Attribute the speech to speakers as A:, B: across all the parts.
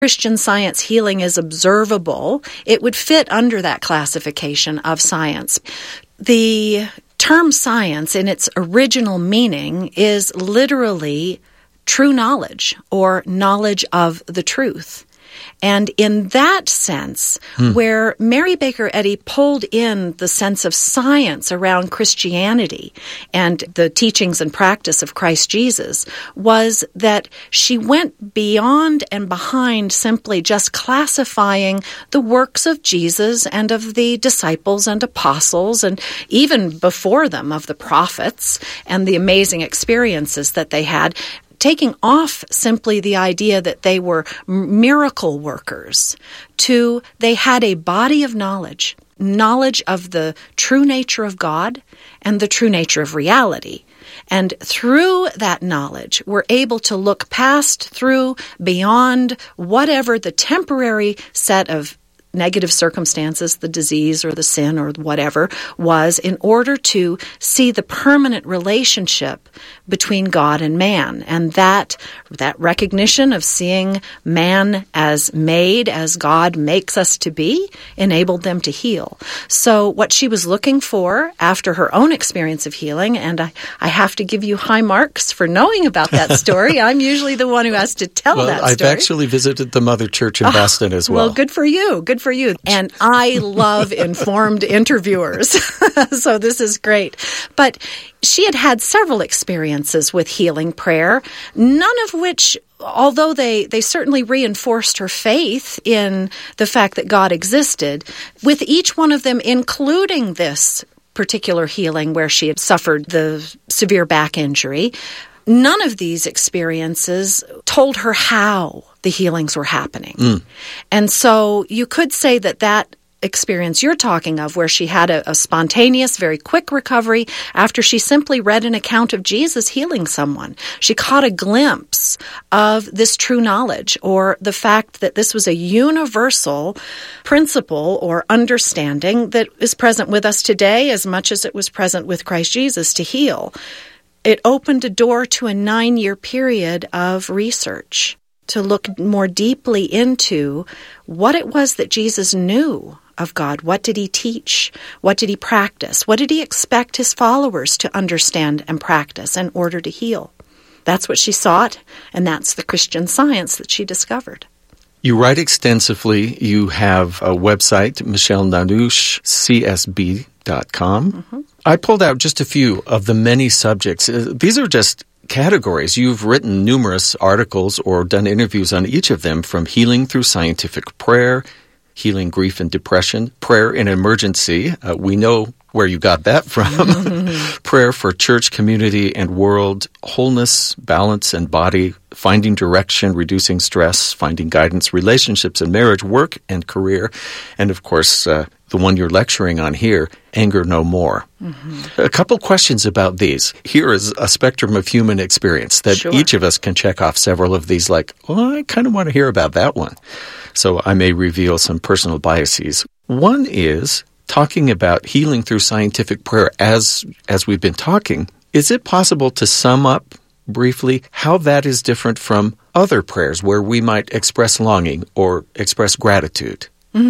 A: Christian Science healing is observable, it would fit under that classification of science. The term science in its original meaning is literally true knowledge or knowledge of the truth. And in that sense, where Mary Baker Eddy pulled in the sense of science around Christianity and the teachings and practice of Christ Jesus, was that she went beyond and behind simply just classifying the works of Jesus and of the disciples and apostles, and even before them of the prophets and the amazing experiences that they had, taking off simply the idea that they were miracle workers to they had a body of knowledge of the true nature of God and the true nature of reality. And through that knowledge, we're able to look past, through, beyond whatever the temporary set of negative circumstances, the disease or the sin or whatever was, in order to see the permanent relationship between God and man. And that recognition of seeing man as made, as God makes us to be, enabled them to heal. So what she was looking for after her own experience of healing, and I have to give you high marks for knowing about that story. I'm usually the one who has to tell that story.
B: I've actually visited the Mother Church in Boston as well.
A: Well, good for you. Good for you. And I love informed interviewers. So this is great. But she had had several experiences with healing prayer, none of which, although they certainly reinforced her faith in the fact that God existed, with each one of them, including this particular healing where she had suffered the severe back injury, none of these experiences told her how the healings were happening. And so you could say that experience you're talking of, where she had a spontaneous, very quick recovery after she simply read an account of Jesus healing someone. She caught a glimpse of this true knowledge, or the fact that this was a universal principle or understanding that is present with us today as much as it was present with Christ Jesus to heal. It opened a door to a 9-year period of research to look more deeply into what it was that Jesus knew of God. What did he teach? What did he practice? What did he expect his followers to understand and practice in order to heal? That's what she sought, and that's the Christian Science that she discovered.
B: You write extensively. You have a website, michellenanouche.csb.com.
A: Mm-hmm.
B: I pulled out just a few of the many subjects. These are just categories. You've written numerous articles or done interviews on each of them, from healing through scientific prayer, healing grief and depression, prayer in emergency. We know where you got that from. Prayer for church, community, and world, wholeness, balance, and body, finding direction, reducing stress, finding guidance, relationships and marriage, work and career, and of course, the one you're lecturing on here, Anger No More. A couple questions about these. Here is a spectrum of human experience that each of us can check off several of these, like, well, I kind of want to hear about that one. So I may reveal some personal biases. One is talking about healing through scientific prayer. As we've been talking, is it possible to sum up briefly how that is different from other prayers where we might express longing or express gratitude?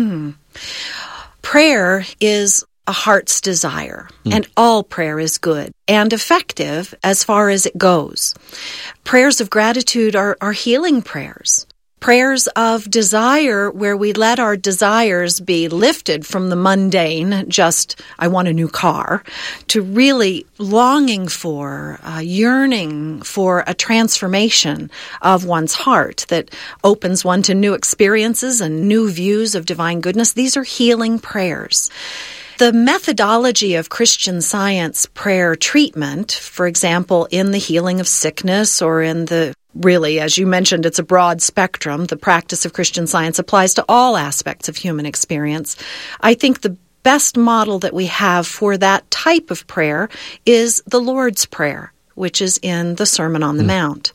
A: Prayer is a heart's desire, and all prayer is good and effective as far as it goes. Prayers of gratitude are healing prayers. Prayers of desire, where we let our desires be lifted from the mundane, just, I want a new car, to really longing for, yearning for a transformation of one's heart that opens one to new experiences and new views of divine goodness. These are healing prayers. The methodology of Christian Science prayer treatment, for example, in the healing of sickness or in the really, as you mentioned, it's a broad spectrum. The practice of Christian Science applies to all aspects of human experience. I think the best model that we have for that type of prayer is the Lord's Prayer, which is in the Sermon on the Mount.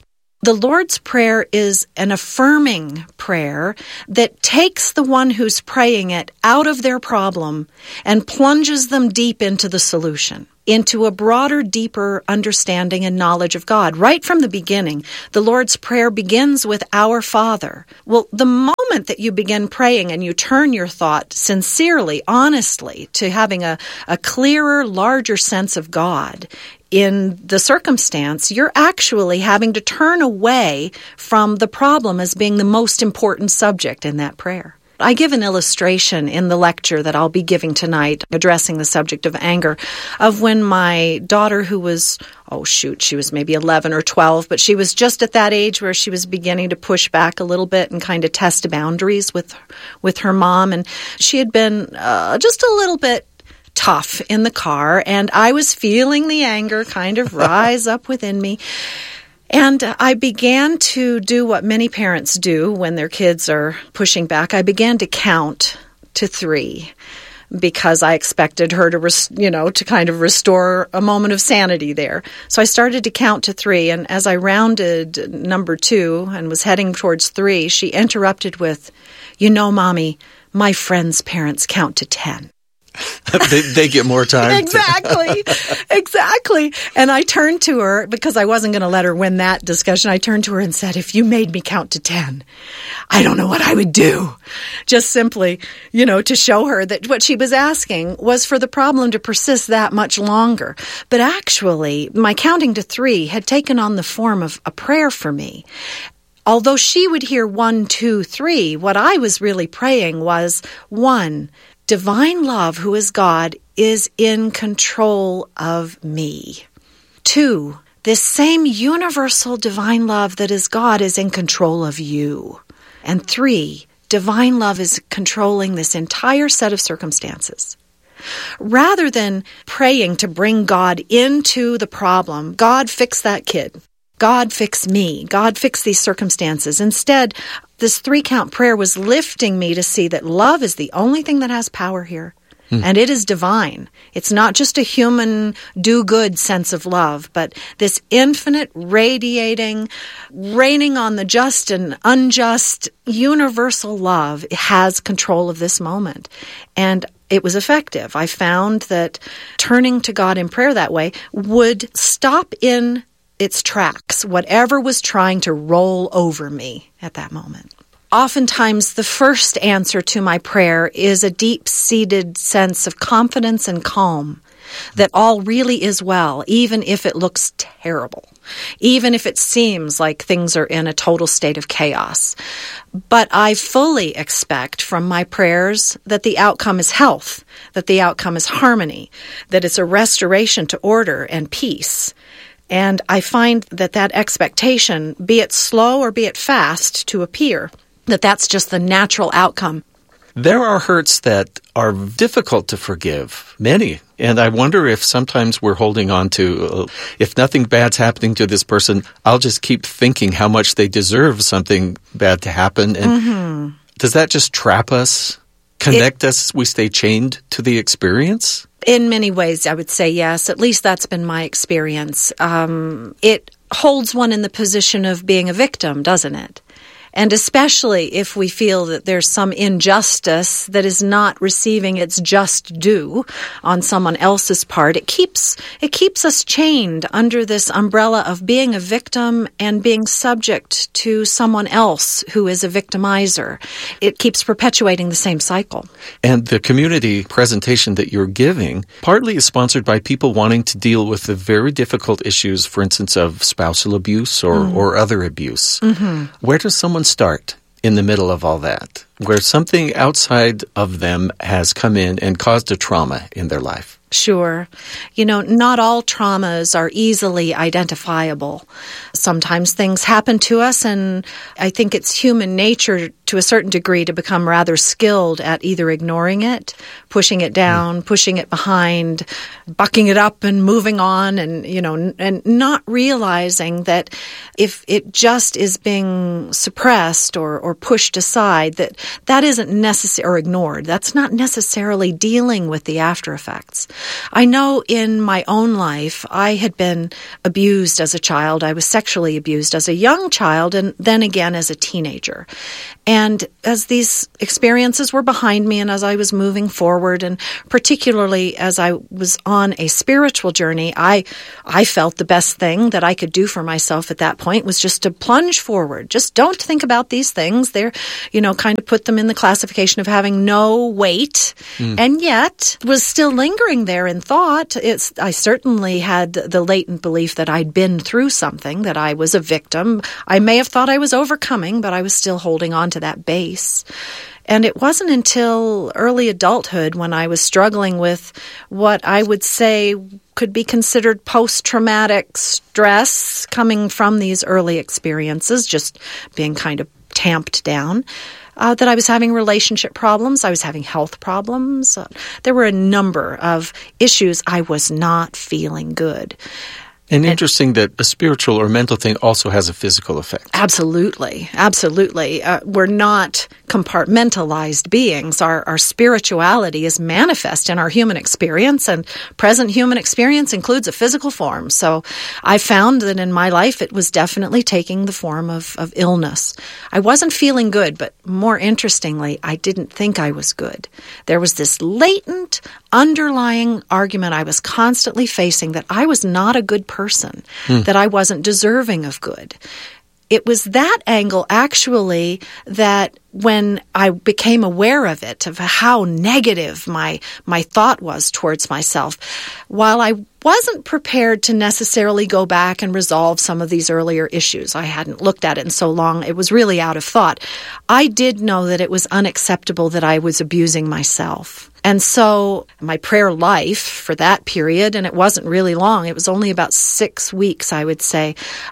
A: The Lord's Prayer is an affirming prayer that takes the one who's praying it out of their problem and plunges them deep into the solution, into a broader, deeper understanding and knowledge of God. Right from the beginning, the Lord's Prayer begins with Our Father. Well, the moment that you begin praying and you turn your thought sincerely, honestly, to having a clearer, larger sense of God in the circumstance, you're actually having to turn away from the problem as being the most important subject in that prayer. I give an illustration in the lecture that I'll be giving tonight addressing the subject of anger of when my daughter, who was, she was maybe 11 or 12, but she was just at that age where she was beginning to push back a little bit and kind of test boundaries with her mom. And she had been just a little bit tough in the car, and I was feeling the anger kind of rise up within me. And I began to do what many parents do when their kids are pushing back. I began to count to 3 because I expected her to kind of restore a moment of sanity there. So I started to count to 3, and as I rounded number 2 and was heading towards 3, she interrupted with, Mommy, my friends' parents count to 10.
B: they get more time.
A: Exactly. And I turned to her, because I wasn't going to let her win that discussion. I turned to her and said, if you made me count to 10, I don't know what I would do. Just simply, to show her that what she was asking was for the problem to persist that much longer. But actually, my counting to 3 had taken on the form of a prayer for me. Although she would hear 1, 2, 3, what I was really praying was 1, divine love, who is God, is in control of me. 2, this same universal divine love that is God is in control of you. And 3, divine love is controlling this entire set of circumstances. Rather than praying to bring God into the problem, God, fix that kid. God, fix me. God, fix these circumstances. Instead, this 3-count prayer was lifting me to see that love is the only thing that has power here. And it is divine. It's not just a human do-good sense of love, but this infinite, radiating, raining on the just and unjust, universal love has control of this moment. And it was effective. I found that turning to God in prayer that way would stop in its tracks, whatever was trying to roll over me at that moment. Oftentimes, the first answer to my prayer is a deep-seated sense of confidence and calm that all really is well, even if it looks terrible, even if it seems like things are in a total state of chaos. But I fully expect from my prayers that the outcome is health, that the outcome is harmony, that it's a restoration to order and peace. And I find that expectation, be it slow or be it fast to appear, that's just the natural outcome.
B: There are hurts that are difficult to forgive, many. And I wonder if sometimes we're holding on to, if nothing bad's happening to this person, I'll just keep thinking how much they deserve something bad to happen. And does that just trap us, connect us, we stay chained to the experience?
A: In many ways, I would say yes. At least that's been my experience. It holds one in the position of being a victim, doesn't it? And especially if we feel that there's some injustice that is not receiving its just due on someone else's part, it keeps us chained under this umbrella of being a victim and being subject to someone else who is a victimizer. It keeps perpetuating the same cycle.
B: And the community presentation that you're giving partly is sponsored by people wanting to deal with the very difficult issues, for instance, of spousal abuse or other abuse. Where does someone start in the middle of all that, where something outside of them has come in and caused a trauma in their life?
A: Sure. Not all traumas are easily identifiable. Sometimes things happen to us, and I think it's human nature to a certain degree to become rather skilled at either ignoring it, pushing it down, pushing it behind, bucking it up and moving on, and and not realizing that if it just is being suppressed or pushed aside, that isn't necessary, or ignored. That's not necessarily dealing with the after effects. I know in my own life, I had been abused as a child. I was sexually abused as a young child and then again as a teenager. And as these experiences were behind me and as I was moving forward, and particularly as I was on a spiritual journey, I felt the best thing that I could do for myself at that point was just to plunge forward. Just don't think about these things. They're, kind of put them in the classification of having no weight, and yet was still lingering there in thought. I certainly had the latent belief that I'd been through something, that I was a victim. I may have thought I was overcoming, but I was still holding on to that base. And it wasn't until early adulthood when I was struggling with what I would say could be considered post-traumatic stress coming from these early experiences, just being kind of tamped down, that I was having relationship problems, I was having health problems. There were a number of issues. I was not feeling good.
B: And interesting that a spiritual or mental thing also has a physical effect.
A: Absolutely. Absolutely. We're not compartmentalized beings. Our spirituality is manifest in our human experience, and present human experience includes a physical form. So I found that in my life it was definitely taking the form of illness. I wasn't feeling good, but more interestingly, I didn't think I was good. There was this latent, underlying argument I was constantly facing that I was not a good person, that I wasn't deserving of good. It was that angle, actually, that when I became aware of it, of how negative my thought was towards myself, while I wasn't prepared to necessarily go back and resolve some of these earlier issues, I hadn't looked at it in so long, it was really out of thought, I did know that it was unacceptable that I was abusing myself. And so my prayer life for that period, and it wasn't really long, it was only about 6 weeks, I would say,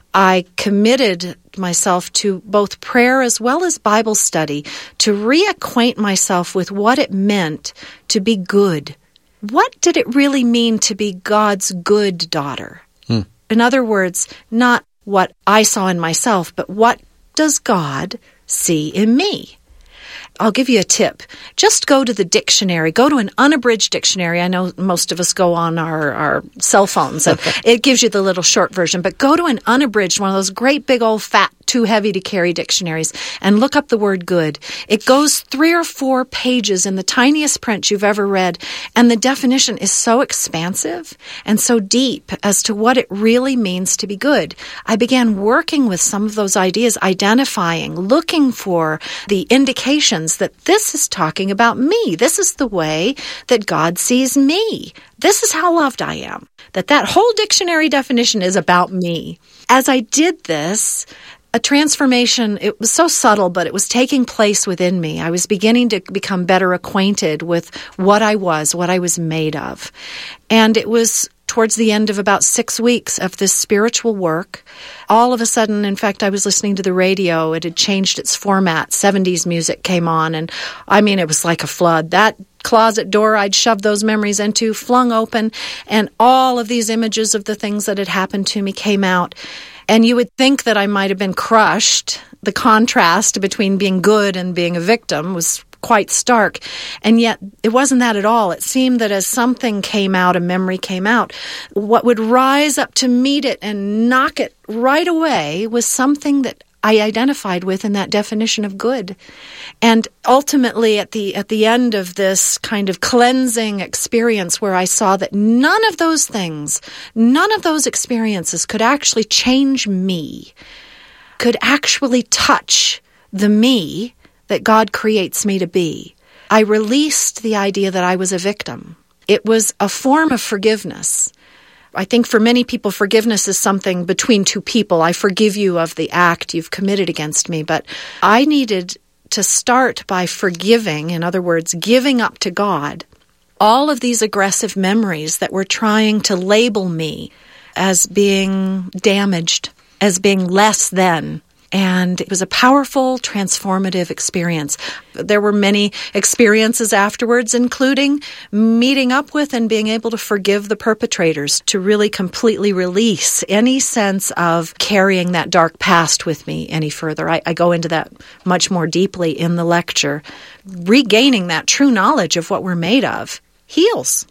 A: I committed myself to both prayer as well as Bible study to reacquaint myself with what it meant to be good. What did it really mean to be God's good daughter? In other words, not what I saw in myself, but what does God see in me? I'll give you a tip. Just go to the dictionary. Go to an unabridged dictionary. I know most of us go on our cell phones, and it gives you the little short version. But go to an unabridged, one of those great big old fat, too heavy to carry dictionaries, and look up the word good. It goes 3 or 4 pages in the tiniest print you've ever read, and the definition is so expansive and so deep as to what it really means to be good. I began working with some of those ideas, identifying, looking for the indications that this is talking about me. This is the way that God sees me. This is how loved I am. That whole dictionary definition is about me. As I did this, a transformation, it was so subtle, but it was taking place within me. I was beginning to become better acquainted with what I was made of. And it was towards the end of about 6 weeks of this spiritual work. All of a sudden, in fact, I was listening to the radio. It had changed its format. 70s music came on, and it was like a flood. That closet door I'd shoved those memories into flung open, and all of these images of the things that had happened to me came out. And you would think that I might have been crushed. The contrast between being good and being a victim was quite stark. And yet it wasn't that at all. It seemed that as something came out, a memory came out, what would rise up to meet it and knock it right away was something that I identified with in that definition of good. And ultimately, at the end of this kind of cleansing experience where I saw that none of those things, none of those experiences could actually change me, could actually touch the me that God creates me to be, I released the idea that I was a victim. It was a form of forgiveness. I think for many people, forgiveness is something between two people. I forgive you of the act you've committed against me. But I needed to start by forgiving, in other words, giving up to God, all of these aggressive memories that were trying to label me as being damaged, as being less than. And it was a powerful, transformative experience. There were many experiences afterwards, including meeting up with and being able to forgive the perpetrators, to really completely release any sense of carrying that dark past with me any further. I go into that much more deeply in the lecture. Regaining that true knowledge of what we're made of heals.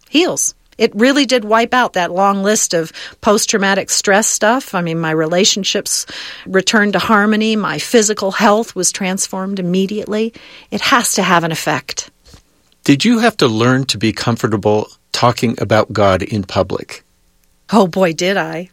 A: heals. It really did wipe out that long list of post-traumatic stress stuff. I mean, my relationships returned to harmony. My physical health was transformed immediately. It has to have an effect.
B: Did you have to learn to be comfortable talking about God in public?
A: Oh boy, did I.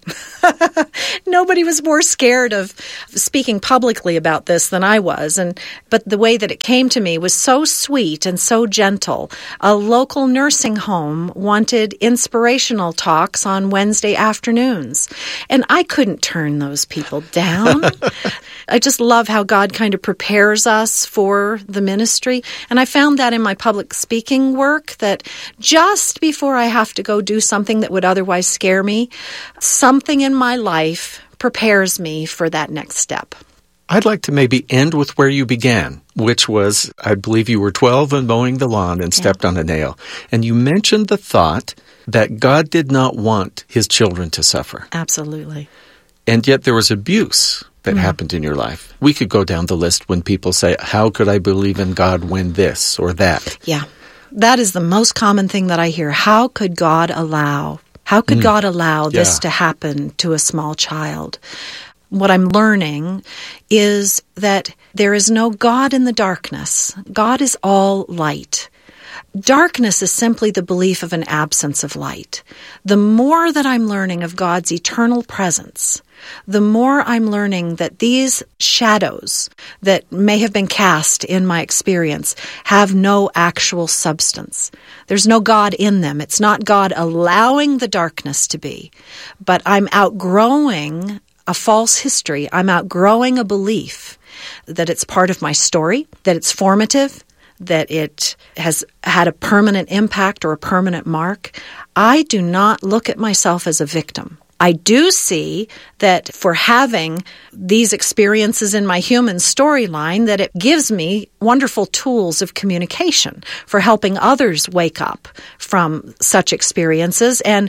A: Nobody was more scared of speaking publicly about this than I was. But the way that it came to me was so sweet and so gentle. A local nursing home wanted inspirational talks on Wednesday afternoons, and I couldn't turn those people down. I just love how God kind of prepares us for the ministry. And I found that in my public speaking work, that just before I have to go do something that would otherwise scare me, something in my life prepares me for that next step.
B: I'd like to maybe end with where you began, which was, I believe you were 12 and mowing the lawn and stepped on a nail. And you mentioned the thought that God did not want his children to suffer.
A: Absolutely.
B: And yet there was abuse that happened in your life. We could go down the list when people say, how could I believe in God when this or that?
A: Yeah. That is the most common thing that I hear. How could God allow? How could God allow this to happen to a small child? What I'm learning is that there is no God in the darkness. God is all light. Darkness is simply the belief of an absence of light. The more that I'm learning of God's eternal presence, the more I'm learning that these shadows that may have been cast in my experience have no actual substance. There's no God in them. It's not God allowing the darkness to be, but I'm outgrowing a false history. I'm outgrowing a belief that it's part of my story, that it's formative, that it has had a permanent impact or a permanent mark. I do not look at myself as a victim. I do see that for having these experiences in my human storyline, that it gives me wonderful tools of communication for helping others wake up from such experiences and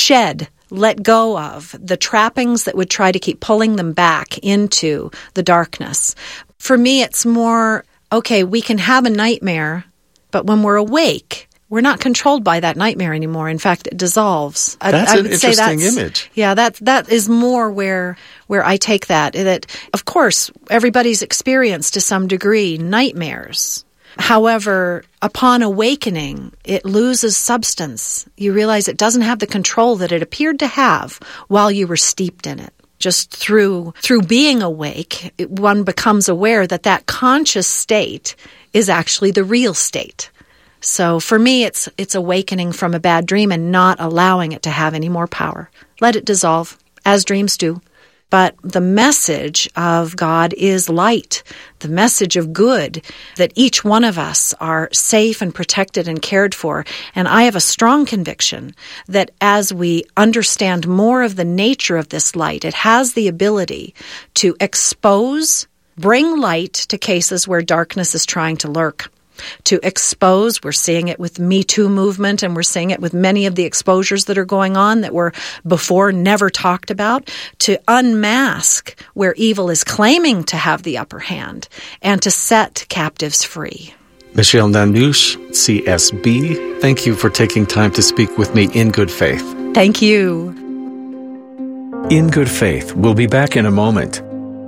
A: let go of the trappings that would try to keep pulling them back into the darkness. For me, it's more, okay, we can have a nightmare, but when we're awake, we're not controlled by that nightmare anymore. In fact, it dissolves.
B: That's an interesting image.
A: Yeah, that is more where I take that. That, of course, everybody's experienced to some degree nightmares. However, upon awakening, it loses substance. You realize it doesn't have the control that it appeared to have while you were steeped in it. Just through being awake, one becomes aware that that conscious state is actually the real state. So for me, it's awakening from a bad dream and not allowing it to have any more power. Let it dissolve, as dreams do. But the message of God is light, the message of good, that each one of us are safe and protected and cared for. And I have a strong conviction that as we understand more of the nature of this light, it has the ability to bring light to cases where darkness is trying to lurk. To expose, we're seeing it with the Me Too movement, and we're seeing it with many of the exposures that are going on that were before never talked about, to unmask where evil is claiming to have the upper hand, and to set captives free.
B: Michelle Nanush, CSB, thank you for taking time to speak with me in good faith.
A: Thank you.
B: In Good Faith, we'll be back in a moment.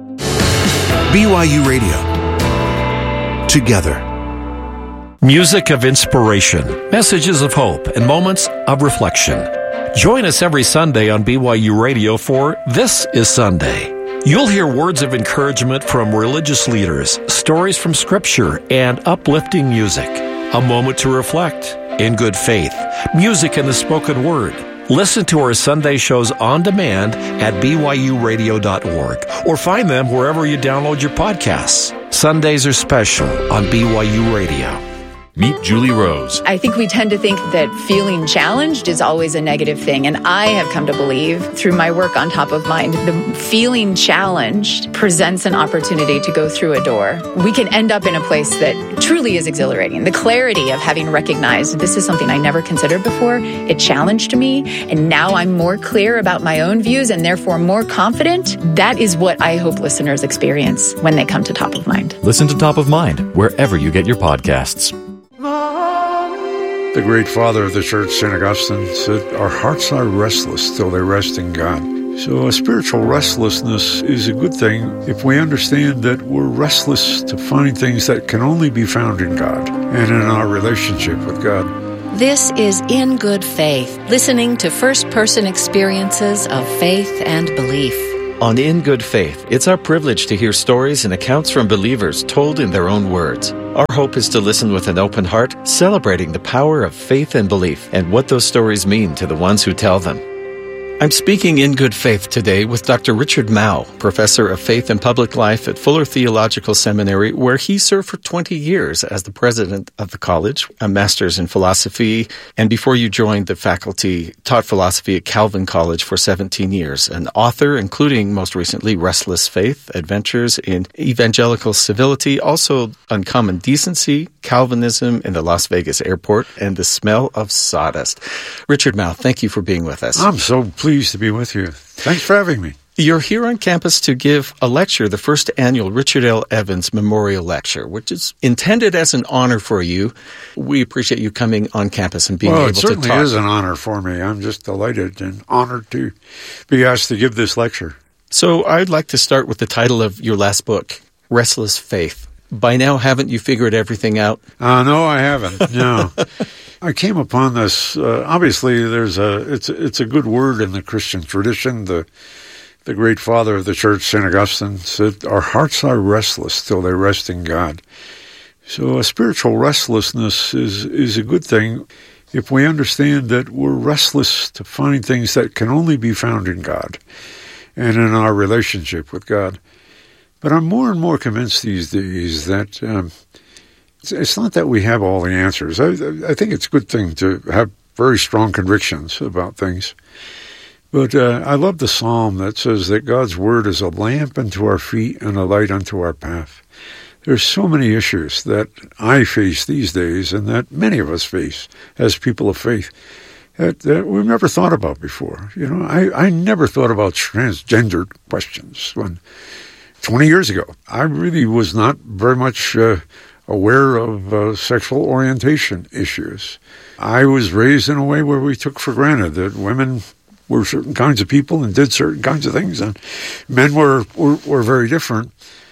C: BYU Radio. Together.
D: Music of inspiration, messages of hope, and moments of reflection. Join us every Sunday on BYU Radio for This is Sunday. You'll hear words of encouragement from religious leaders, stories from Scripture, and uplifting music. A moment to reflect in good faith, music in the spoken word. Listen to our Sunday shows on demand at BYURadio.org or find them wherever you download your podcasts. Sundays are special on BYU Radio.
E: Meet Julie Rose.
F: I think we tend to think that feeling challenged is always a negative thing. And I have come to believe through my work on Top of Mind, the feeling challenged presents an opportunity to go through a door. We can end up in a place that truly is exhilarating. The clarity of having recognized this is something I never considered before. It challenged me. And now I'm more clear about my own views and therefore more confident. That is what I hope listeners experience when they come to Top of Mind.
E: Listen to Top of Mind wherever you get your podcasts.
G: The great father of the church, St. Augustine, said, "Our hearts are restless till they rest in God." So a spiritual restlessness is a good thing if we understand that we're restless to find things that can only be found in God and in our relationship with God.
H: This is In Good Faith, listening to first-person experiences of faith and belief.
B: On In Good Faith, it's our privilege to hear stories and accounts from believers told in their own words. Our hope is to listen with an open heart, celebrating the power of faith and belief and what those stories mean to the ones who tell them. I'm speaking in good faith today with Dr. Richard Mouw, Professor of Faith and Public Life at Fuller Theological Seminary, where he served for 20 years as the president of the college, a master's in philosophy, and before you joined the faculty, taught philosophy at Calvin College for 17 years, an author, including most recently Restless Faith, Adventures in Evangelical Civility, also Uncommon Decency, Calvinism in the Las Vegas Airport, and The Smell of Sawdust. Richard Mouw, thank you for being with us.
G: I'm so pleased to be with you. Thanks for having me.
B: You're here on campus to give a lecture, the first annual Richard L. Evans Memorial Lecture, which is intended as an honor for you. We appreciate you coming on campus and being able to talk.
G: Well, it certainly is an honor for me. I'm just delighted and honored to be asked to give this lecture.
B: So I'd like to start with the title of your last book, Restless Faith. By now, haven't you figured everything out?
G: No, I haven't. No. I came upon this. Obviously, it's a good word in the Christian tradition. The great father of the church, St. Augustine, said, "Our hearts are restless till they rest in God." So a spiritual restlessness is a good thing if we understand that we're restless to find things that can only be found in God and in our relationship with God. But I'm more and more convinced these days that it's not that we have all the answers. I think it's a good thing to have very strong convictions about things. But I love the psalm that says that God's word is a lamp unto our feet and a light unto our path. There's so many issues that I face these days and that many of us face as people of faith that we've never thought about before. You know, I never thought about transgender questions when 20 years ago. I really was not very much aware of sexual orientation issues. I was raised in a way where we took for granted that women were certain kinds of people and did certain kinds of things, and men were very different.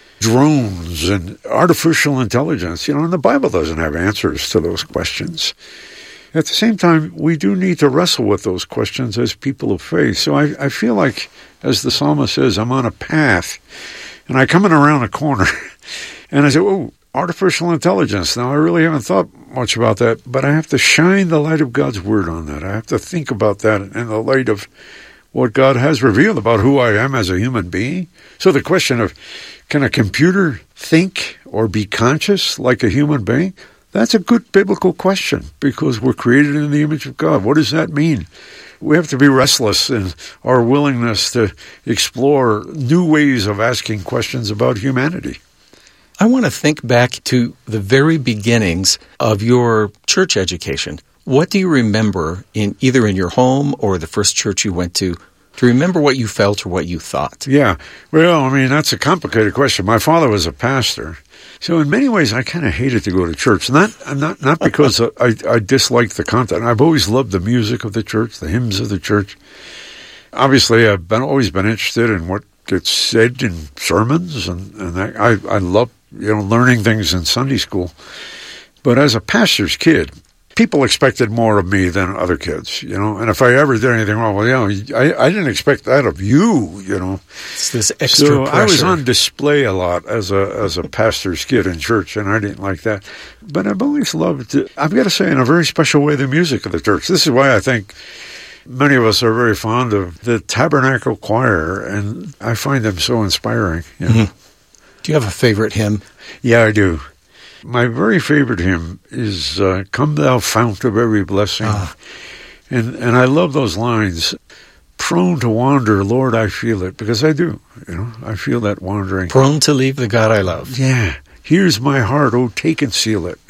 G: Drones and artificial intelligence, and the Bible doesn't have answers to those questions. At the same time, we do need to wrestle with those questions as people of faith. So I feel like, as the psalmist says, I'm on a path, and I come in around a corner, and I say, "Oh, artificial intelligence." Now, I really haven't thought much about that, but I have to shine the light of God's word on that. I have to think about that in the light of what God has revealed about who I am as a human being. So the question of, can a computer think or be conscious like a human being? That's a good biblical question, because we're created in the image of God. What does that mean? We have to be restless in our willingness to explore new ways of asking questions about humanity.
B: I want to think back to the very beginnings of your church education. What do you remember, either in your home or the first church you went to remember what you felt or what you thought?
G: Yeah. Well, that's a complicated question. My father was a pastor. So in many ways, I kind of hated to go to church. Not because I disliked the content. I've always loved the music of the church, the hymns of the church. Obviously, I've always been interested in what gets said in sermons, and I love learning things in Sunday school. But as a pastor's kid, people expected more of me than other kids, and if I ever did anything wrong, I didn't expect that of you,
B: It's this extra pressure.
G: I was on display a lot as a pastor's kid in church, and I didn't like that. But I've always loved, I've got to say, in a very special way, the music of the church. This is why I think many of us are very fond of the Tabernacle Choir, and I find them so inspiring.
B: Mm-hmm. Do you have a favorite hymn?
G: Yeah, I do. My very favorite hymn is "Come Thou Fount of Every Blessing." And I love those lines. Prone to wander, Lord, I feel it, because I do. I feel that wandering.
B: Prone to leave the God I love.
G: Yeah. Here's my heart, oh, take and seal it,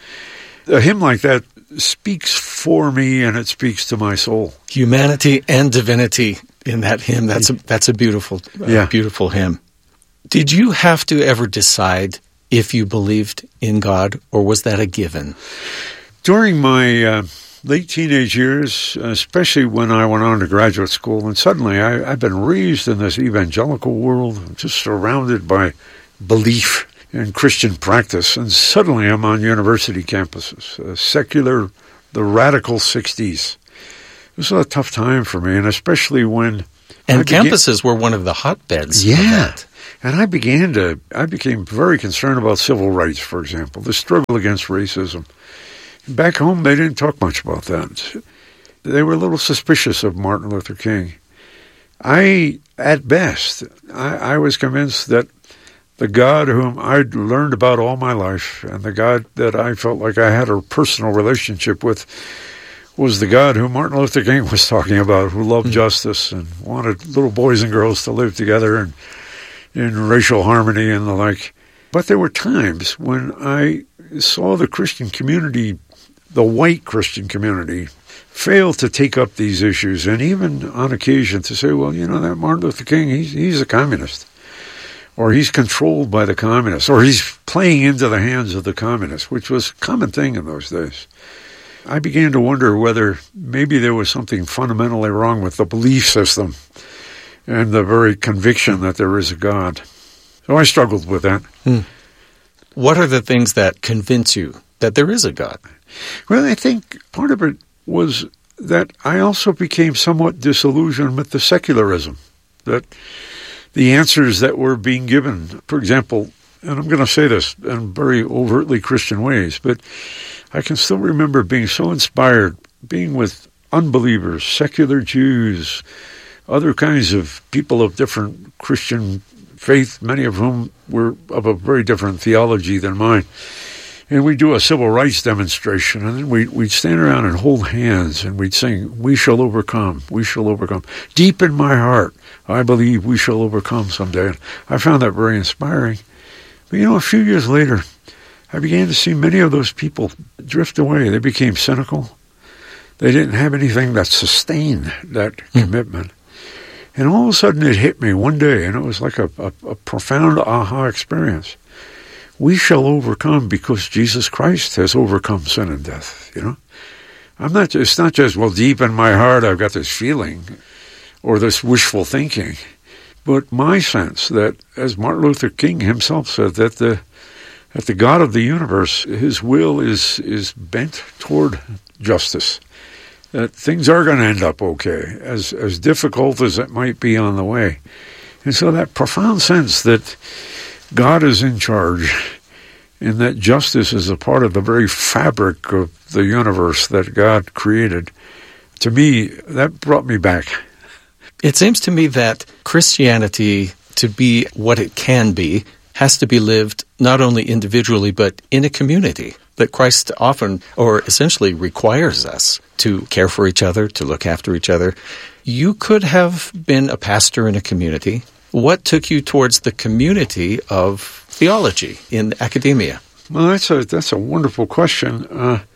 G: A hymn like that speaks for me, and it speaks to my soul.
B: Humanity and divinity in that hymn. That's a beautiful, beautiful hymn. Did you have to ever decide if you believed in God, or was that a given?
G: During my late teenage years, especially when I went on to graduate school, and suddenly I've been raised in this evangelical world, just surrounded by belief in Christian practice, and suddenly I'm on university campuses, secular, the radical 60s. It was a tough time for me, and especially when...
B: And campuses were one of the hotbeds of that.
G: And I became very concerned about civil rights, for example, the struggle against racism. Back home, they didn't talk much about that. They were a little suspicious of Martin Luther King. At best, I was convinced that the God whom I'd learned about all my life, and the God that I felt like I had a personal relationship with, was the God who Martin Luther King was talking about, who loved justice and wanted little boys and girls to live together and in racial harmony and the like. But there were times when I saw the Christian community, the white Christian community, fail to take up these issues, and even on occasion to say, well, that Martin Luther King, he's a communist, or he's controlled by the communists, or he's playing into the hands of the communists, which was a common thing in those days. I began to wonder whether maybe there was something fundamentally wrong with the belief system and the very conviction that there is a God. So I struggled with that.
B: What are the things that convince you that there is a God?
G: Well, I think part of it was that I also became somewhat disillusioned with the secularism, that the answers that were being given, for example, and I'm going to say this in very overtly Christian ways, but I can still remember being so inspired, being with unbelievers, secular Jews, other kinds of people of different Christian faith, many of whom were of a very different theology than mine. And we'd do a civil rights demonstration, and then we'd stand around and hold hands, and we'd sing, "We shall overcome, we shall overcome." Deep in my heart, I believe we shall overcome someday. And I found that very inspiring. But a few years later, I began to see many of those people drift away. They became cynical. They didn't have anything that sustained that commitment. And all of a sudden it hit me one day, and it was like a profound aha experience. We shall overcome because Jesus Christ has overcome sin and death, It's not just, well, deep in my heart I've got this feeling or this wishful thinking, but my sense that, as Martin Luther King himself said, that the God of the universe, his will is bent toward justice, that things are going to end up okay, as difficult as it might be on the way. And so that profound sense that God is in charge and that justice is a part of the very fabric of the universe that God created, to me, that brought me back.
B: It seems to me that Christianity, to be what it can be, has to be lived not only individually but in a community. That Christ often, or essentially, requires us to care for each other, to look after each other. You could have been a pastor in a community. What took you towards the community of theology in academia?
G: Well, that's a wonderful question.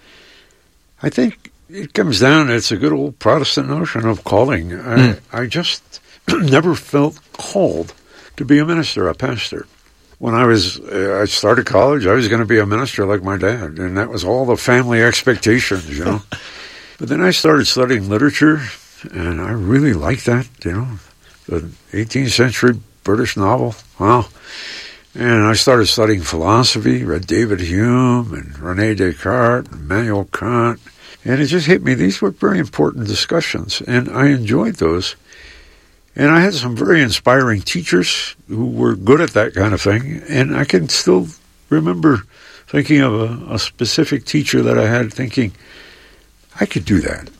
G: I think it comes down, it's a good old Protestant notion of calling. I just never felt called to be a minister, a pastor. When I started college, I was going to be a minister like my dad, and that was all the family expectations, But then I started studying literature, and I really liked that, the 18th century British novel. Wow. And I started studying philosophy, read David Hume and René Descartes and Immanuel Kant, and it just hit me. These were very important discussions, and I enjoyed those. And I had some very inspiring teachers who were good at that kind of thing. And I can still remember thinking of a specific teacher that I had thinking, I could do that.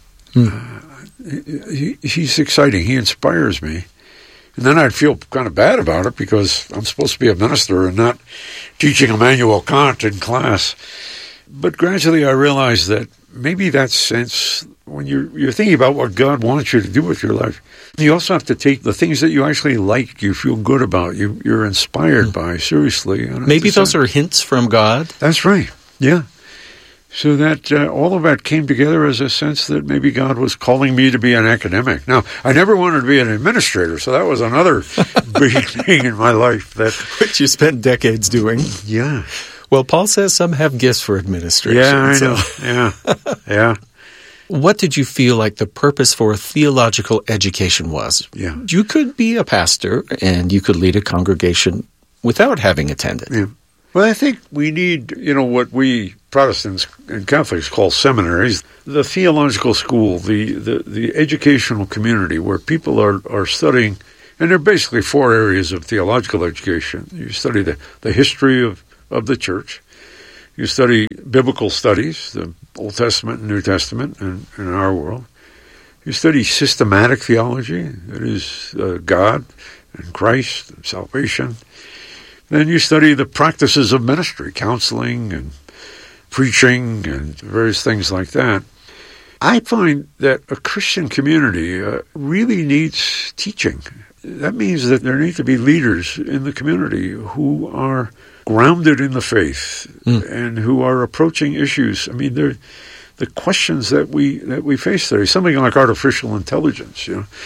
G: He's exciting. He inspires me. And then I'd feel kind of bad about it because I'm supposed to be a minister and not teaching Immanuel Kant in class. But gradually I realized that maybe that sense, when you're thinking about what God wants you to do with your life, you also have to take the things that you actually like, you feel good about, you're inspired by, seriously.
B: Maybe those are hints from God?
G: That's right, yeah. So that all of that came together as a sense that maybe God was calling me to be an academic. Now, I never wanted to be an administrator, so that was another big thing in my life. Which
B: you spent decades doing.
G: Yeah.
B: Well, Paul says some have gifts for administration.
G: Yeah, I know. Yeah.
B: What did you feel like the purpose for theological education was?
G: Yeah.
B: You could be a pastor and you could lead a congregation without having attended.
G: Yeah. Well, I think we need, what we Protestants and Catholics call seminaries, the theological school, the educational community where people are studying, and there are basically 4 areas of theological education. You study the history of the church. You study biblical studies, the Old Testament and New Testament in our world. You study systematic theology, that is God and Christ and salvation. Then you study the practices of ministry, counseling and preaching and various things like that. I find that a Christian community really needs teaching. That means that there need to be leaders in the community who are grounded in the faith and who are approaching issues. I mean, the questions that we face today, something like artificial intelligence,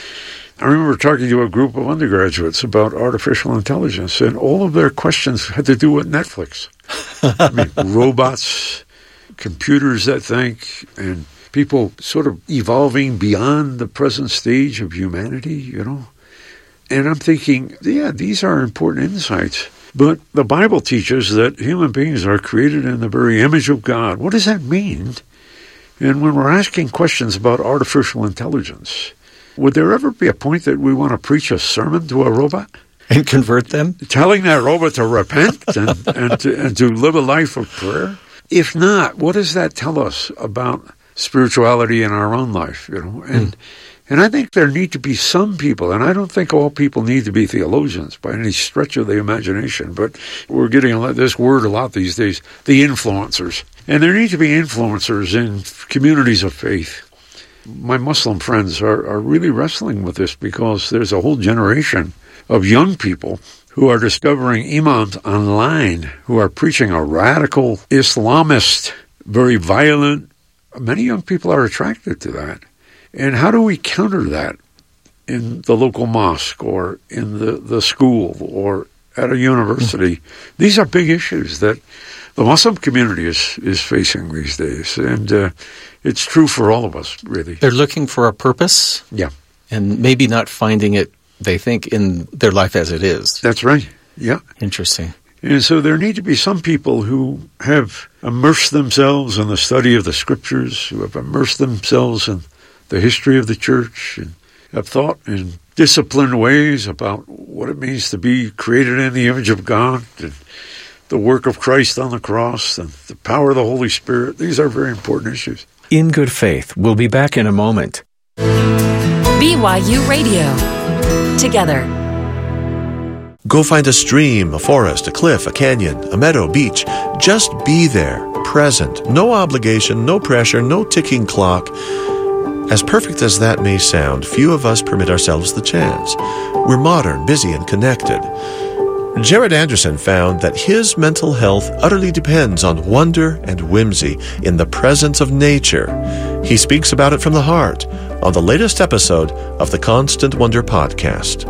G: I remember talking to a group of undergraduates about artificial intelligence, and all of their questions had to do with Netflix. I mean, robots, computers that think, and people sort of evolving beyond the present stage of humanity, And I'm thinking, these are important insights. But the Bible teaches that human beings are created in the very image of God. What does that mean? And when we're asking questions about artificial intelligence, would there ever be a point that we want to preach a sermon to a robot?
B: And convert them? Telling that robot to repent and to live a life of prayer? If not, what does that tell us about spirituality in our own life? And I think there need to be some people, and I don't think all people need to be theologians by any stretch of the imagination, but we're getting this word a lot these days, the influencers. And there need to be influencers in communities of faith. My Muslim friends are really wrestling with this because there's a whole generation of young people who are discovering imams online who are preaching a radical Islamist, very violent. Many young people are attracted to that. And how do we counter that in the local mosque or in the school or at a university? These are big issues that the Muslim community is facing these days. And it's true for all of us, really. They're looking for a purpose. Yeah. And maybe not finding it, they think, in their life as it is. That's right. Yeah. Interesting. And so there need to be some people who have immersed themselves in the study of the Scriptures, who have immersed themselves in the history of the church, and have thought in disciplined ways about what it means to be created in the image of God, and the work of Christ on the cross, and the power of the Holy Spirit. These are very important issues. In Good Faith. We'll be back in a moment.
H: BYU Radio. Together.
C: Go find a stream, a forest, a cliff, a canyon, a meadow, beach. Just be there, present. No obligation, no pressure, no ticking clock. As perfect as that may sound, few of us permit ourselves the chance. We're modern, busy, and connected. Jared Anderson found that his mental health utterly depends on wonder and whimsy in the presence of nature. He speaks about it from the heart on the latest episode of the Constant Wonder podcast.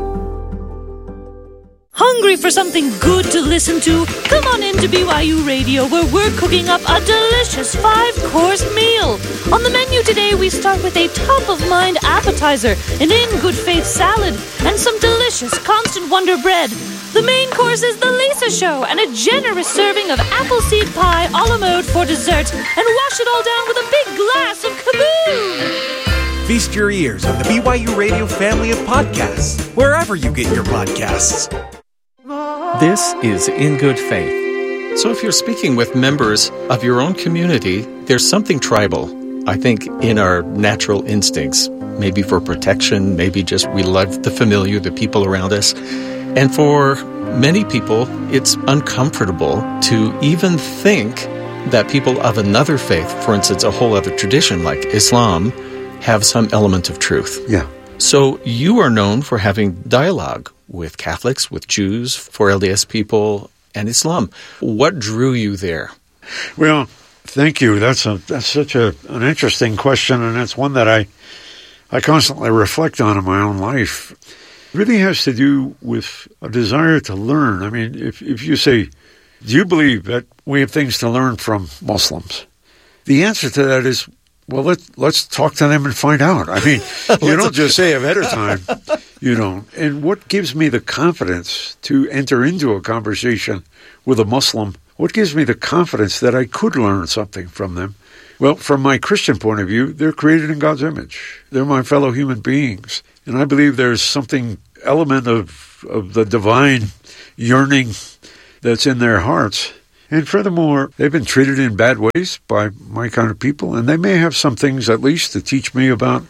I: Hungry for something good to listen to? Come on into BYU Radio, where we're cooking up a delicious 5-course meal. On the menu today, we start with a top-of-mind appetizer, an In Good Faith salad, and some delicious Constant Wonder bread. The main course is the Lisa Show, and a generous serving of appleseed pie a la mode for dessert, and wash it all down with a big glass of Kaboom!
J: Feast your ears on the BYU Radio family of podcasts, wherever you get your podcasts.
B: This is In Good Faith. So if you're speaking with members of your own community, there's something tribal, I think, in our natural instincts, maybe for protection, maybe just we love the familiar, the people around us. And for many people, it's uncomfortable to even think that people of another faith, for instance, a whole other tradition like Islam, have some element of truth. Yeah. So you are known for having dialogue with Catholics, with Jews, for LDS people, and Islam. What drew you there?
G: Well, thank you. That's such an interesting question, and it's one that I constantly reflect on in my own life. It really has to do with a desire to learn. I mean, if you say do you believe that we have things to learn from Muslims? The answer to that is, well, let's talk to them and find out. I mean, you don't just say ahead of time. You don't. And what gives me the confidence to enter into a conversation with a Muslim? What gives me the confidence that I could learn something from them? Well, from my Christian point of view, they're created in God's image. They're my fellow human beings. And I believe there's something element of the divine yearning that's in their hearts. And furthermore, they've been treated in bad ways by my kind of people, and they may have some things at least to teach me about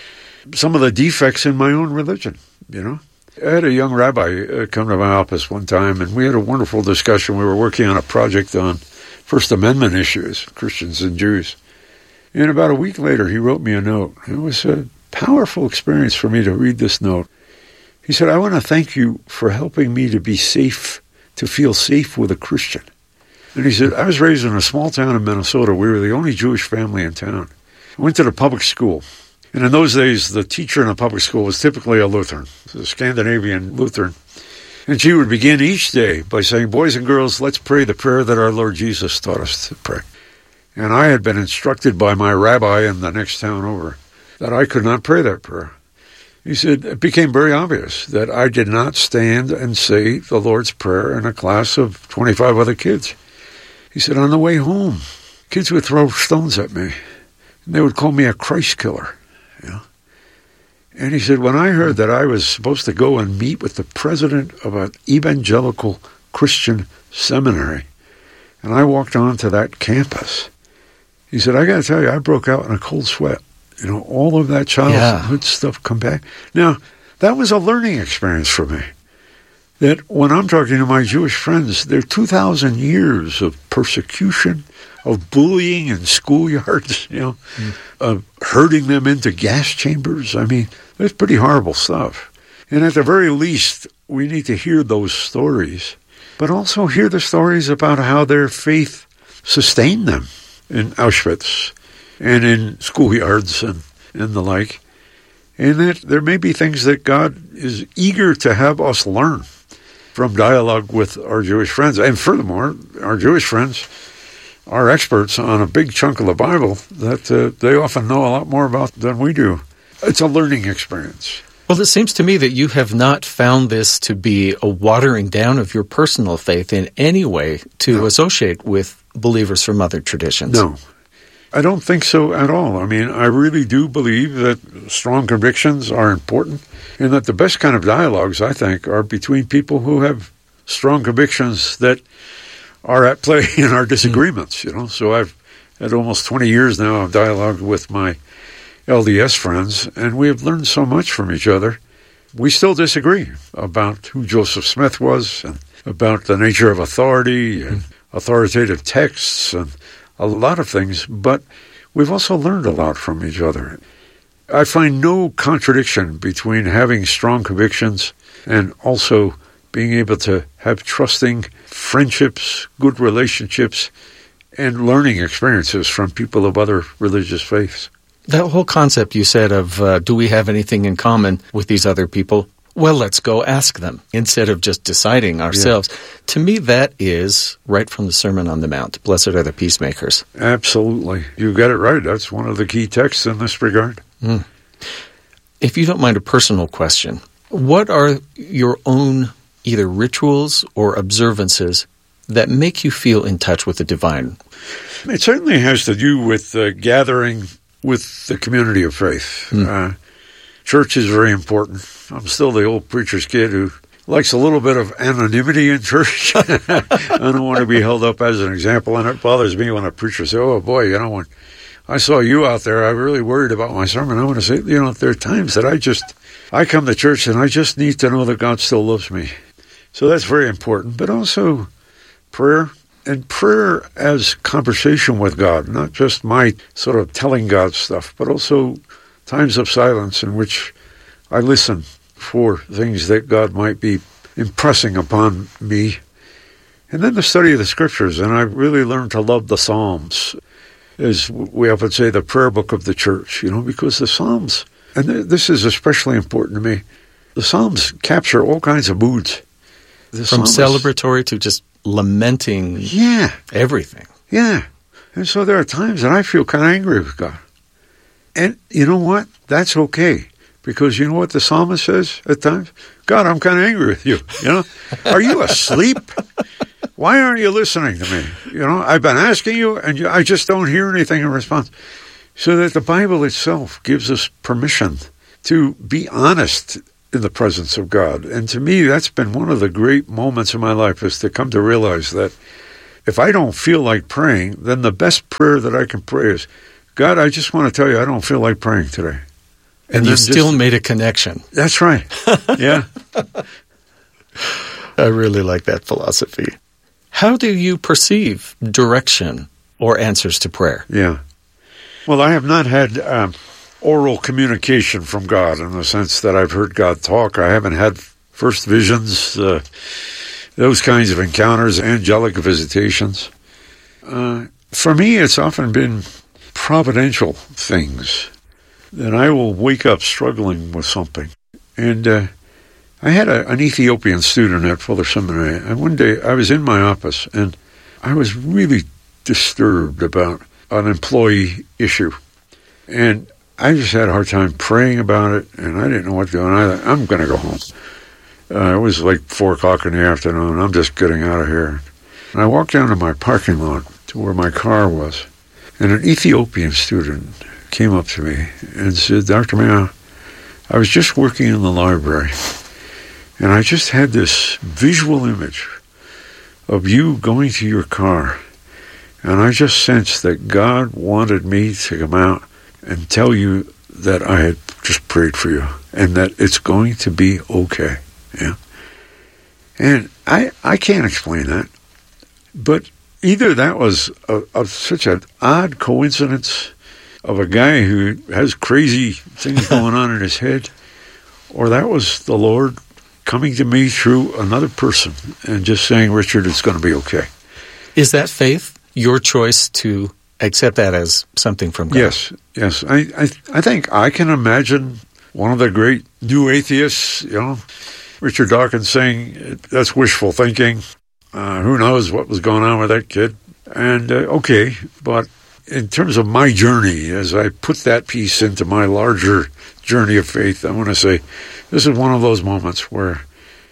G: some of the defects in my own religion, you know. I had a young rabbi come to my office one time, and we had a wonderful discussion. We were working on a project on First Amendment issues, Christians and Jews. And about a week later, he wrote me a note. It was a powerful experience for me to read this note. He said, I want to thank you for helping me to be safe, to feel safe with a Christian. And he said, I was raised in a small town in Minnesota. We were the only Jewish family in town. I went to the public school. And in those days, the teacher in the public school was typically a Lutheran, a Scandinavian Lutheran. And she would begin each day by saying, boys and girls, let's pray the prayer that our Lord Jesus taught us to pray. And I had been instructed by my rabbi in the next town over that I could not pray that prayer. He said, it became very obvious that I did not stand and say the Lord's Prayer in a class of 25 other kids. He said, on the way home, kids would throw stones at me, and they would call me a Christ killer. You know? And he said, when I heard that I was supposed to go and meet with the president of an evangelical Christian seminary, and I walked onto that campus, he said, I got to tell you, I broke out in a cold sweat. You know, all of that childhood stuff come back. Now, that was a learning experience for me. That when I'm talking to my Jewish friends, there are 2,000 years of persecution, of bullying in schoolyards, you know, of herding them into gas chambers. I mean, that's pretty horrible stuff. And at the very least, we need to hear those stories, but also hear the stories about how their faith sustained them in Auschwitz and in schoolyards and the like. And that there may be things that God is eager to have us learn from dialogue with our Jewish friends. And furthermore, our Jewish friends are experts on a big chunk of the Bible that they often know a lot more about than we do. It's a learning experience.
B: Well, it seems to me that you have not found this to be a watering down of your personal faith in any way to associate with believers from other traditions.
G: No, I don't think so at all. I mean, I really do believe that strong convictions are important, and that the best kind of dialogues, I think, are between people who have strong convictions that are at play in our disagreements, you know. So I've had almost 20 years now of dialogue with my LDS friends, and we have learned so much from each other. We still disagree about who Joseph Smith was, and about the nature of authority, and authoritative texts, and a lot of things, but we've also learned a lot from each other. I find no contradiction between having strong convictions and also being able to have trusting friendships, good relationships, and learning experiences from people of other religious faiths.
B: That whole concept you said of, do we have anything in common with these other people? Well, let's go ask them instead of just deciding ourselves. Yeah. To me, that is right from the Sermon on the Mount. Blessed are the peacemakers.
G: Absolutely. You got it right. That's one of the key texts in this regard.
B: If you don't mind a personal question, what are your own either rituals or observances that make you feel in touch with the divine?
G: It certainly has to do with gathering with the community of faith. Church is very important. I'm still the old preacher's kid who likes a little bit of anonymity in church. I don't want to be held up as an example, and it bothers me when a preacher says, oh boy, you know, when I saw you out there, I really worried about my sermon. I want to say, you know, there are times that I come to church and I just need to know that God still loves me. So that's very important, but also prayer, and prayer as conversation with God, not just my sort of telling God stuff, but also times of silence in which I listen for things that God might be impressing upon me. And then the study of the Scriptures, and I've really learned to love the Psalms, as we often say, the prayer book of the church, you know, because the Psalms, and this is especially important to me, the Psalms capture all kinds of moods.
B: From celebratory to just lamenting everything.
G: Yeah. And so there are times that I feel kind of angry with God. And you know what? That's okay. Because you know what the psalmist says at times? God, I'm kind of angry with you. You know, are you asleep? Why aren't you listening to me? You know, I've been asking you, and I just don't hear anything in response. So that the Bible itself gives us permission to be honest in the presence of God. And to me, that's been one of the great moments in my life, is to come to realize that if I don't feel like praying, then the best prayer that I can pray is, God, I just want to tell you I don't feel like praying today.
B: And you still made a connection.
G: That's right. Yeah.
B: I really like that philosophy. How do you perceive direction or answers to prayer?
G: Yeah. Well, I have not had oral communication from God in the sense that I've heard God talk. I haven't had first visions, those kinds of encounters, angelic visitations. For me, it's often been providential things that I will wake up struggling with something. And I had an Ethiopian student at Fuller Seminary, and one day I was in my office, and I was really disturbed about an employee issue. And I just had a hard time praying about it, and I didn't know what to do, and I thought, I'm going to go home. It was like 4 o'clock in the afternoon. I'm just getting out of here. And I walked down to my parking lot to where my car was, and an Ethiopian student came up to me and said, Dr. Mayo, I was just working in the library, and I just had this visual image of you going to your car, and I just sensed that God wanted me to come out and tell you that I had just prayed for you and that it's going to be okay. Yeah. And I can't explain that, but either that was such an odd coincidence of a guy who has crazy things going on in his head, or that was the Lord coming to me through another person and just saying, Richard, it's going to be okay.
B: Is that faith your choice to accept that as something from God?
G: Yes. I think I can imagine one of the great new atheists, Richard Dawkins, saying that's wishful thinking. Who knows what was going on with that kid? And okay, but in terms of my journey, as I put that piece into my larger journey of faith, I want to say this is one of those moments where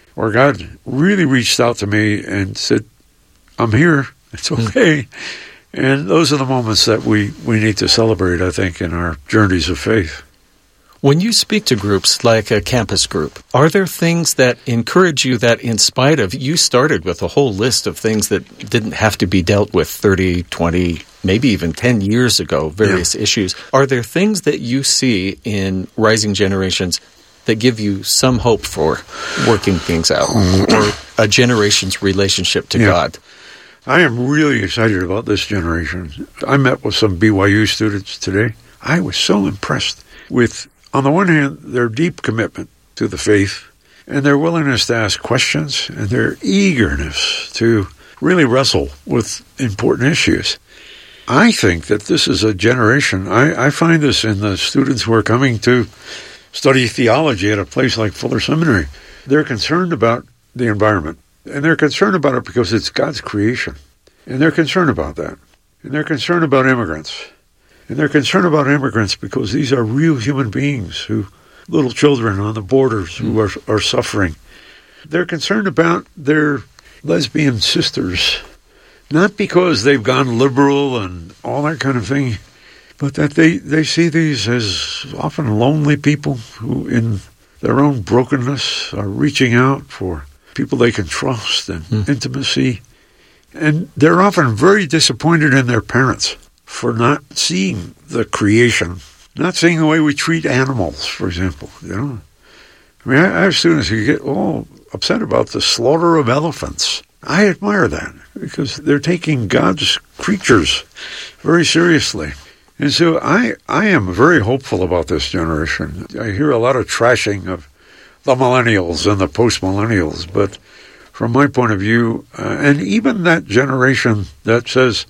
G: God really reached out to me and said, I'm here, it's okay. And those are the moments that we need to celebrate, I think, in our journeys of faith.
B: When you speak to groups like a campus group, are there things that encourage you that in spite of, you started with a whole list of things that didn't have to be dealt with 30, 20, maybe even 10 years ago, various issues. Are there things that you see in rising generations that give you some hope for working things out or a generation's relationship to God?
G: I am really excited about this generation. I met with some BYU students today. I was so impressed with, on the one hand, their deep commitment to the faith and their willingness to ask questions and their eagerness to really wrestle with important issues. I think that this is a generation, I find this in the students who are coming to study theology at a place like Fuller Seminary. They're concerned about the environment, and they're concerned about it because it's God's creation. And they're concerned about that. And they're concerned about immigrants. And they're concerned about immigrants because these are real human beings, little children on the borders who are suffering. They're concerned about their lesbian sisters, not because they've gone liberal and all that kind of thing, but that they see these as often lonely people who, in their own brokenness, are reaching out for people they can trust and intimacy. And they're often very disappointed in their parents for not seeing the creation, not seeing the way we treat animals, for example. I mean, I have students who get all upset about the slaughter of elephants. I admire that because they're taking God's creatures very seriously. And so I am very hopeful about this generation. I hear a lot of trashing of the millennials and the post-millennials, but from my point of view, and even that generation that says,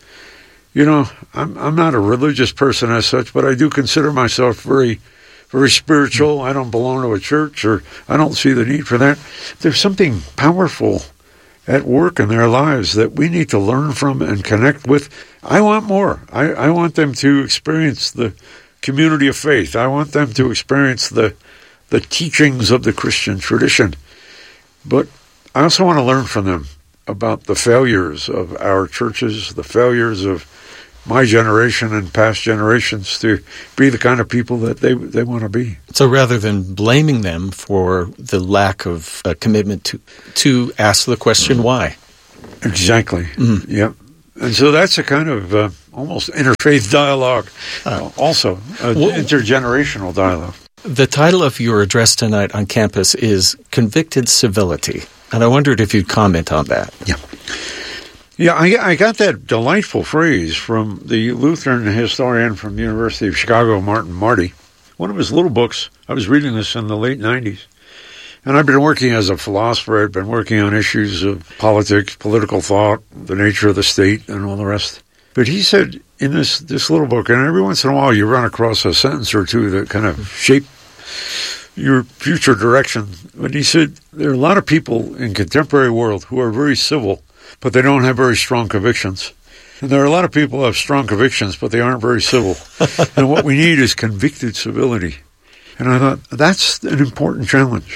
G: I'm not a religious person as such, but I do consider myself very, very spiritual. I don't belong to a church, or I don't see the need for that. There's something powerful at work in their lives that we need to learn from and connect with. I want more. I want them to experience the community of faith. I want them to experience the teachings of the Christian tradition. But I also want to learn from them about the failures of our churches, the failures of my generation and past generations to be the kind of people that they want to be.
B: So rather than blaming them for the lack of commitment to ask the question why.
G: Exactly. Mm-hmm. Yep. And so that's a kind of almost interfaith dialogue, also intergenerational dialogue.
B: The title of your address tonight on campus is Convicted Civility, and I wondered if you'd comment on that.
G: Yeah, I got that delightful phrase from the Lutheran historian from the University of Chicago, Martin Marty. One of his little books, I was reading this in the late 90s, and I've been working as a philosopher. I've been working on issues of politics, political thought, the nature of the state, and all the rest. But he said in this little book, and every once in a while you run across a sentence or two that kind of shape your future direction. But he said there are a lot of people in contemporary world who are very civil, but they don't have very strong convictions. And there are a lot of people who have strong convictions, but they aren't very civil. And what we need is convicted civility. And I thought, that's an important challenge,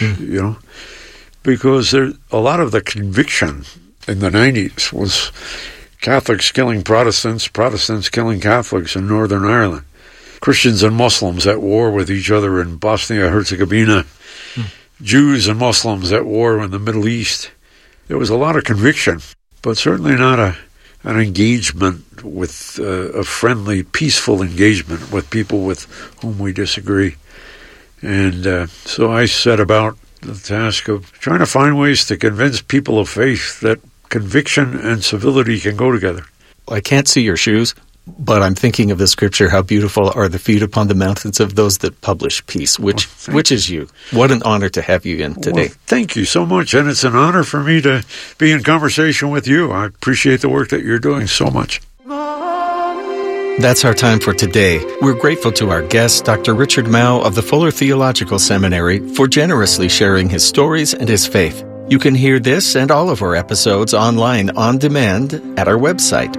G: because there a lot of the conviction in the 90s was Catholics killing Protestants, Protestants killing Catholics in Northern Ireland, Christians and Muslims at war with each other in Bosnia-Herzegovina, Jews and Muslims at war in the Middle East. There was a lot of conviction, but certainly not an engagement with a friendly, peaceful engagement with people with whom we disagree. And so I set about the task of trying to find ways to convince people of faith that conviction and civility can go together.
B: I can't see your shoes, but I'm thinking of the scripture, how beautiful are the feet upon the mountains of those that publish peace, which is you. What an honor to have you in today.
G: Well, thank you so much, and it's an honor for me to be in conversation with you. I appreciate the work that you're doing so much.
B: That's our time for today. We're grateful to our guest, Dr. Richard Mouw of the Fuller Theological Seminary, for generously sharing his stories and his faith. You can hear this and all of our episodes online on demand at our website,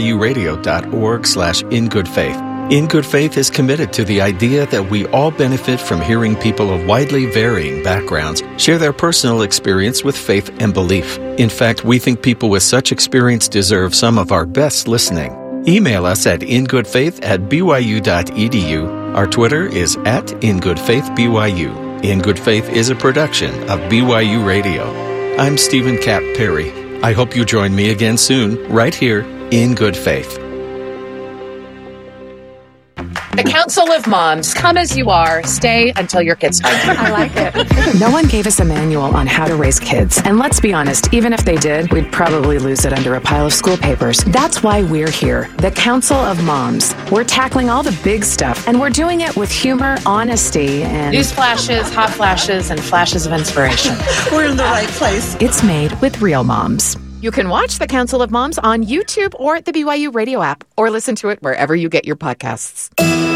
B: byuradio.org/ingoodfaith. In Good Faith is committed to the idea that we all benefit from hearing people of widely varying backgrounds share their personal experience with faith and belief. In fact, we think people with such experience deserve some of our best listening. Email us at ingoodfaith@byu.edu. Our Twitter is @ingoodfaithbyu. In Good Faith is a production of BYU Radio. I'm Stephen Cap Perry. I hope you join me again soon, right here in Good Faith.
K: The Council of Moms. Come as you are. Stay until your kids find you.
L: I like it. No one gave us a manual on how to raise kids. And let's be honest, even if they did, we'd probably lose it under a pile of school papers. That's why we're here. The Council of Moms. We're tackling all the big stuff, and we're doing it with humor, honesty, and
K: news flashes, hot flashes, and flashes of inspiration.
L: We're in the right place. It's made with real moms.
M: You can watch The Council of Moms on YouTube or the BYU Radio app, or listen to it wherever you get your podcasts.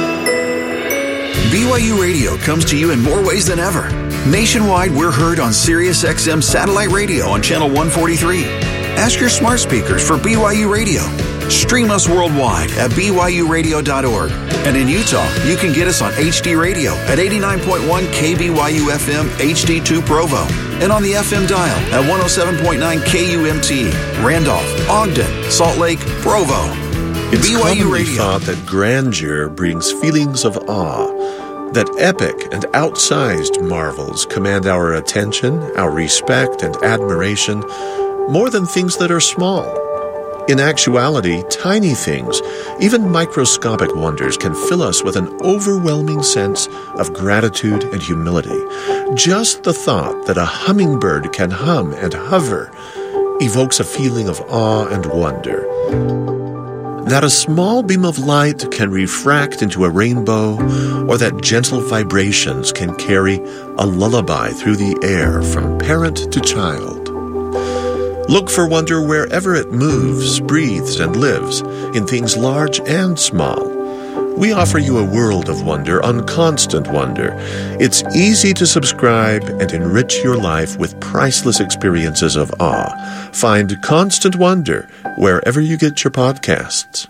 N: BYU Radio comes to you in more ways than ever. Nationwide, we're heard on SiriusXM satellite radio on channel 143. Ask your smart speakers for BYU Radio. Stream us worldwide at byuradio.org. And in Utah, you can get us on HD Radio at 89.1 KBYU FM HD2 Provo. And on the FM dial at 107.9 KUMT, Randolph, Ogden, Salt Lake, Provo.
C: It's
N: BYU
C: commonly
N: Radio.
C: thought that grandeur brings feelings of awe, that epic and outsized marvels command our attention, our respect, and admiration more than things that are small. In actuality, tiny things, even microscopic wonders, can fill us with an overwhelming sense of gratitude and humility. Just the thought that a hummingbird can hum and hover evokes a feeling of awe and wonder. That a small beam of light can refract into a rainbow, or that gentle vibrations can carry a lullaby through the air from parent to child. Look for wonder wherever it moves, breathes, and lives, in things large and small. We offer you a world of wonder on Constant Wonder. It's easy to subscribe and enrich your life with priceless experiences of awe. Find Constant Wonder wherever you get your podcasts.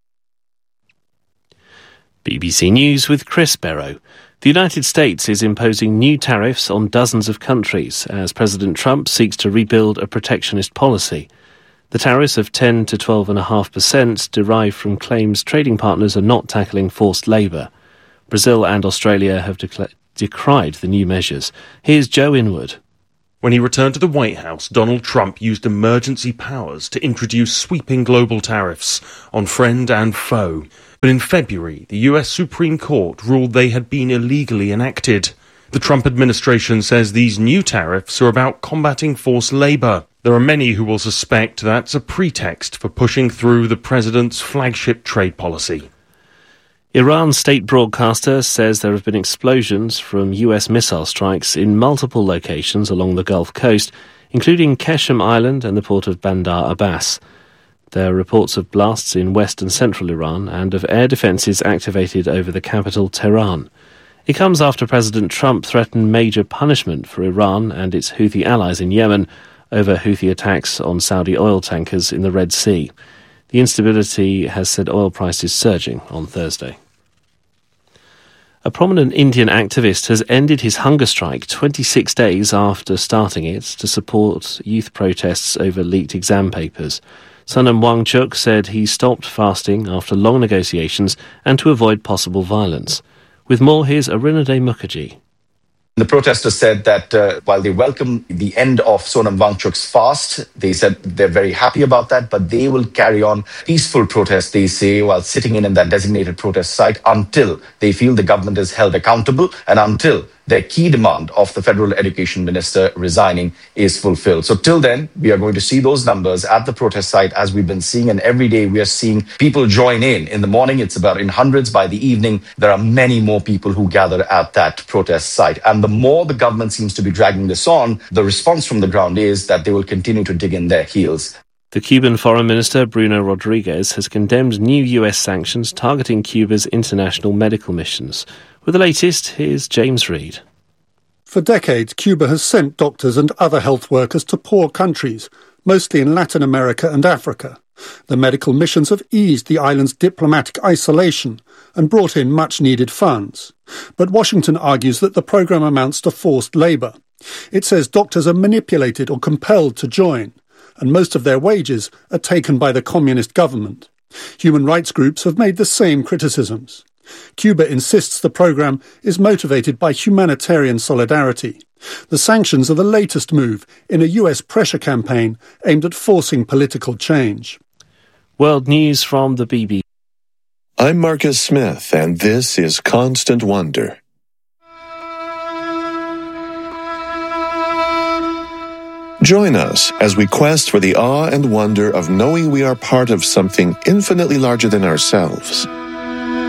O: BBC News with Chris Barrow. The United States is imposing new tariffs on dozens of countries as President Trump seeks to rebuild a protectionist policy. The tariffs of 10 to 12.5% derive from claims trading partners are not tackling forced labour. Brazil and Australia have decried the new measures. Here's Joe Inwood.
P: When he returned to the White House, Donald Trump used emergency powers to introduce sweeping global tariffs on friend and foe. But in February, the US Supreme Court ruled they had been illegally enacted. The Trump administration says these new tariffs are about combating forced labour. There are many who will suspect that's a pretext for pushing through the president's flagship trade policy.
O: Iran's state broadcaster says there have been explosions from US missile strikes in multiple locations along the Gulf Coast, including Keshem Island and the port of Bandar Abbas. There are reports of blasts in west and central Iran and of air defences activated over the capital, Tehran. It comes after President Trump threatened major punishment for Iran and its Houthi allies in Yemen over Houthi attacks on Saudi oil tankers in the Red Sea. The instability has sent oil prices surging on Thursday. A prominent Indian activist has ended his hunger strike 26 days after starting it to support youth protests over leaked exam papers. Sonam Wangchuk said he stopped fasting after long negotiations and to avoid possible violence. With more, here's Arinade Mukherjee.
Q: The protesters said that while they welcome the end of Sonam Wangchuk's fast, they said they're very happy about that, but they will carry on peaceful protests, they say, while sitting in that designated protest site until they feel the government is held accountable and until their key demand of the federal education minister resigning is fulfilled. So till then, we are going to see those numbers at the protest site as we've been seeing, and every day we are seeing people join in. In the morning, it's about in hundreds. By the evening, there are many more people who gather at that protest site. And the more the government seems to be dragging this on, the response from the ground is that they will continue to dig in their heels.
O: The Cuban Foreign Minister, Bruno Rodriguez, has condemned new US sanctions targeting Cuba's international medical missions. With the latest, here's James Reid.
R: For decades, Cuba has sent doctors and other health workers to poor countries, mostly in Latin America and Africa. The medical missions have eased the island's diplomatic isolation and brought in much-needed funds. But Washington argues that the program amounts to forced labour. It says doctors are manipulated or compelled to join, and most of their wages are taken by the communist government. Human rights groups have made the same criticisms. Cuba insists the program is motivated by humanitarian solidarity. The sanctions are the latest move in a US pressure campaign aimed at forcing political change.
O: World News from the BBC.
C: I'm Marcus Smith, and this is Constant Wonder. Join us as we quest for the awe and wonder of knowing we are part of something infinitely larger than ourselves.